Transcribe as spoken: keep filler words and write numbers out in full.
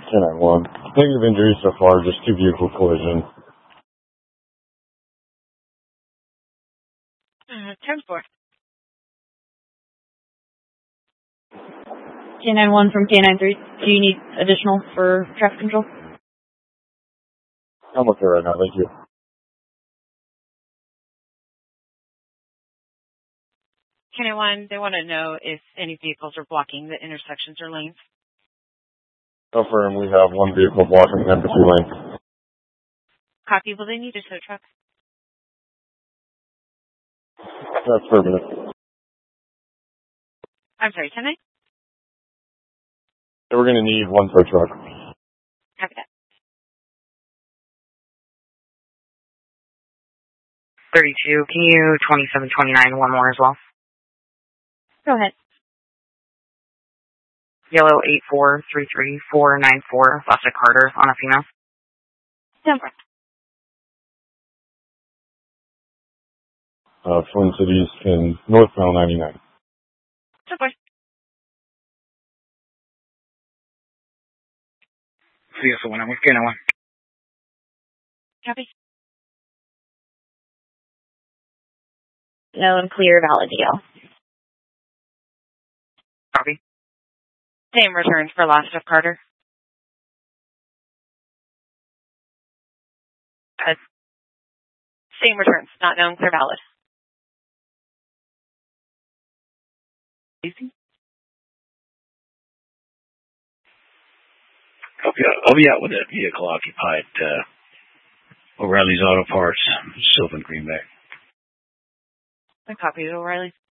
ten nine one. Negative injuries so far, just two vehicle collision. Uh, ten four. K nine one from K nine three. Do you need additional for traffic control? I'm okay right now, thank you. K nine one, they want to know if any vehicles are blocking the intersections or lanes. Confirm, we have one vehicle blocking the empty lane. Copy. Will they need a tow truck? That's permanent. I'm sorry, ten nine? So we're going to need one tow truck. Copy that. thirty-two, can you twenty-seven twenty-nine, one more as well? Go ahead. Yellow eight four three three four nine four, Lester Carter on a female. ten four. Uh, Twin Cities in northbound ninety-nine. ten four. C S O one, I'm with K nine one. Copy. No and clear, valid deal. Copy. Same returns for loss of Carter. Head. Same returns, not known, clear, valid. Easy. I'll be out, I'll be out with that vehicle occupied, uh, O'Reilly's Auto Parts, Sylvan Green Bay. I copied it, O'Reilly.